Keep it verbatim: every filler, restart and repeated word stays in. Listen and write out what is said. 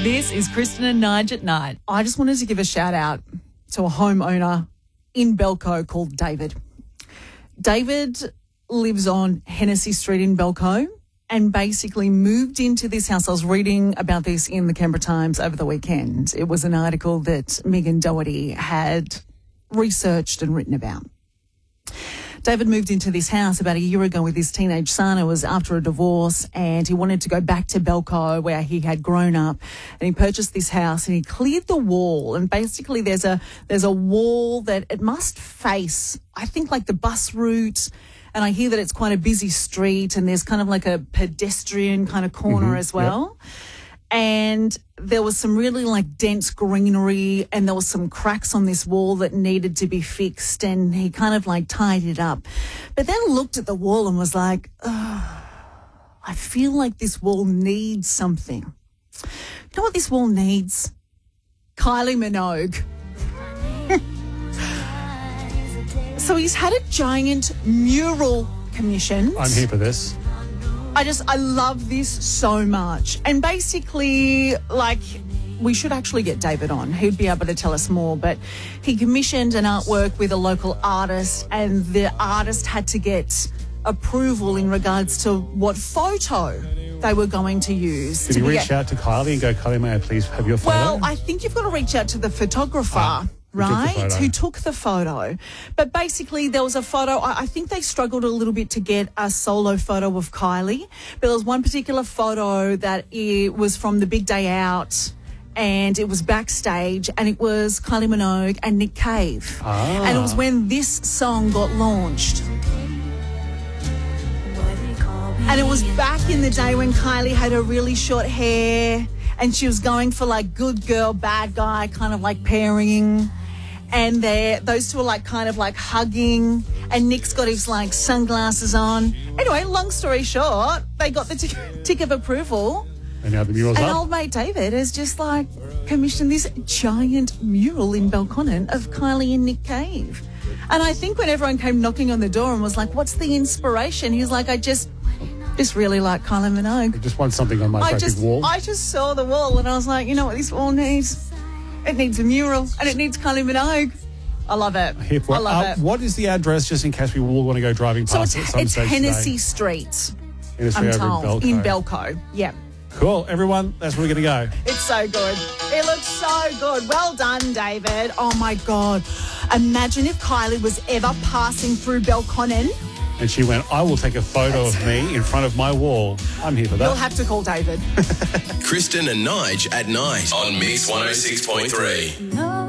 This is Kristen and Nige at night. I just wanted to give a shout out to a homeowner in Belco called David. David lives on Hennessy Street in Belco and basically moved into this house. I was reading about this in the Canberra Times over the weekend. It was an article that Megan Doherty had researched and written about. David moved into this house about a year ago with his teenage son. It was after a divorce, and he wanted to go back to Belco where he had grown up. And he purchased this house and he cleared the wall. And basically there's a there's a wall that it must face, I think, like the bus route. And I hear that it's quite a busy street and there's kind of like a pedestrian kind of corner mm-hmm. as well. Yep. And there was some really like dense greenery and there was some cracks on this wall that needed to be fixed, and he kind of like tied it up. But then looked at the wall and was like, oh, I feel like this wall needs something. You know what this wall needs? Kylie Minogue. So he's had a giant mural commissioned. I'm here for this. I just, I love this so much. And basically, like, we should actually get David on. He'd be able to tell us more. But he commissioned an artwork with a local artist, and the artist had to get approval in regards to what photo they were going to use. Did to you reach get... out to Kylie and go, Kylie, may I please have your photo? Well, I think you've got to reach out to the photographer. Ah. Right, Who took, who took the photo. But basically there was a photo, I, I think they struggled a little bit to get a solo photo of Kylie, but there was one particular photo that it was from the big day out, and it was backstage, and it was Kylie Minogue and Nick Cave. Ah. And it was when this song got launched. And it was back in the day when Kylie had her really short hair and she was going for like good girl, bad guy kind of like pairing. And they those two are like kind of like hugging, and Nick's got his like sunglasses on. Anyway, long story short, they got the tick, tick of approval. And now the mural's and up. old mate David has just like commissioned this giant mural in Belconnen of Kylie and Nick Cave. And I think when everyone came knocking on the door and was like, what's the inspiration? He was like, I just just really like Kylie Minogue. I just want something on my I attractive just, wall. I just saw the wall and I was like, you know what this wall needs? It needs a mural, and it needs Kylie Minogue. I love it. Here for I love uh, it. What is the address, just in case we all want to go driving So past it's, it at some it's stage Hennessy today? Street, Hennessy I'm over told, in in Belco. Belco. Yeah. Cool. Everyone, that's where we're going to go. It's so good. It looks so good. Well done, David. Oh, my God. Imagine if Kylie was ever passing through Belconnen. And she went, I will take a photo of me in front of my wall. I'm here for that. You'll have to call David. Kristen and Nige at night on Mix one oh six point three.